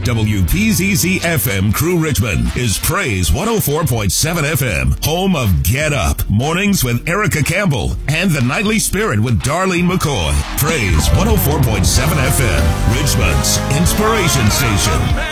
WPZZ FM Crew Richmond is Praise 104.7 FM, home of Get Up, Mornings with Erica Campbell, and The Nightly Spirit with Darlene McCoy. Praise 104.7 FM, Richmond's inspiration station.